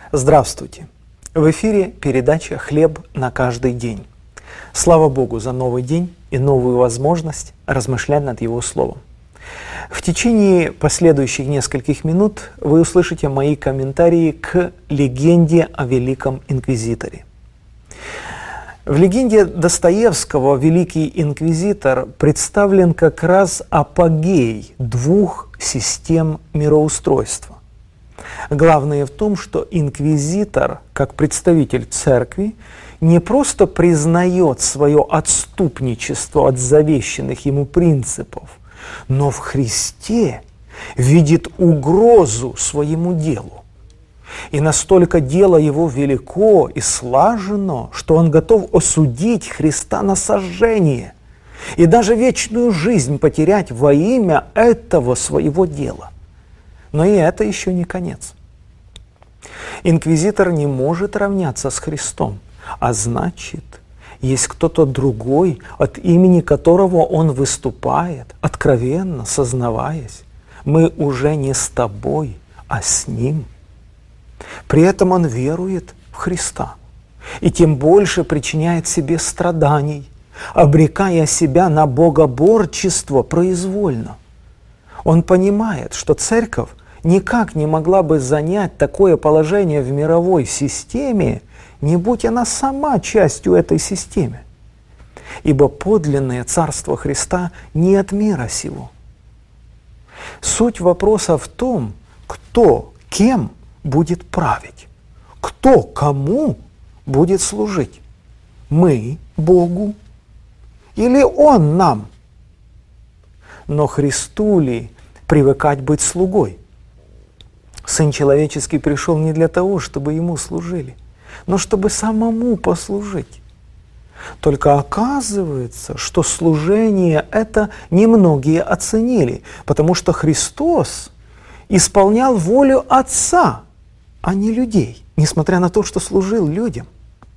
Здравствуйте! В эфире передача «Хлеб на каждый день». Слава Богу за новый день и новую возможность размышлять над Его Словом. В течение последующих нескольких минут вы услышите мои комментарии к легенде о Великом Инквизиторе. В легенде Достоевского Великий Инквизитор представлен как раз апогей двух систем мироустройства. Главное в том, что инквизитор, как представитель церкви, не просто признает свое отступничество от завещанных ему принципов, но в Христе видит угрозу своему делу. И настолько дело его велико и слажено, что он готов осудить Христа на сожжение и даже вечную жизнь потерять во имя этого своего дела. Но и это еще не конец. Инквизитор не может равняться с Христом, а значит, есть кто-то другой, от имени которого он выступает, откровенно сознаваясь: мы уже не с тобой, а с ним. При этом он верует в Христа и тем больше причиняет себе страданий, обрекая себя на богоборчество произвольно. Он понимает, что церковь никак не могла бы занять такое положение в мировой системе, не будь она сама частью этой системы. Ибо подлинное Царство Христа не от мира сего. Суть вопроса в том, кто кем будет править, кто кому будет служить. Мы Богу или Он нам? Но Христу ли привыкать быть слугой? Сын человеческий пришел не для того, чтобы Ему служили, но чтобы самому послужить. Только оказывается, что служение это немногие оценили, потому что Христос исполнял волю Отца, а не людей, несмотря на то, что служил людям.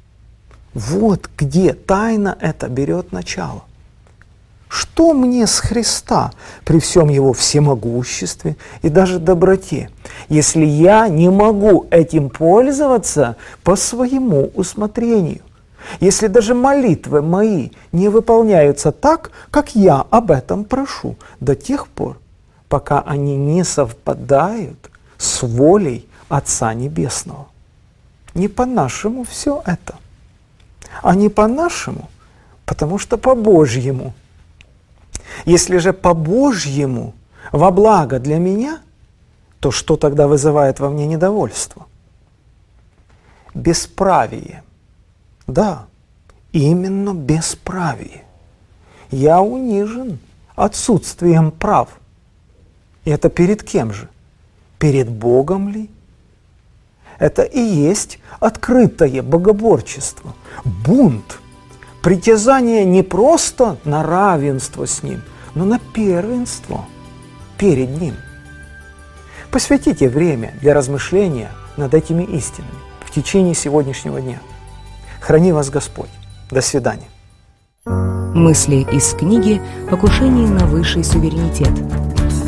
Вот где тайна эта берет начало. Что мне с Христа при всем Его всемогуществе и даже доброте, если я не могу этим пользоваться по своему усмотрению, если даже молитвы мои не выполняются так, как я об этом прошу, до тех пор, пока они не совпадают с волей Отца Небесного? Не по-нашему все это, а не по-нашему, потому что по-божьему. Если же по-божьему, во благо для меня, то что тогда вызывает во мне недовольство? Бесправие. Да, именно бесправие. Я унижен отсутствием прав. И это перед кем же? Перед Богом ли? Это и есть открытое богоборчество, бунт. Притязание не просто на равенство с Ним, но на первенство перед Ним. Посвятите время для размышления над этими истинами в течение сегодняшнего дня. Храни вас Господь. До свидания. Мысли из книги «Покушение на высший суверенитет».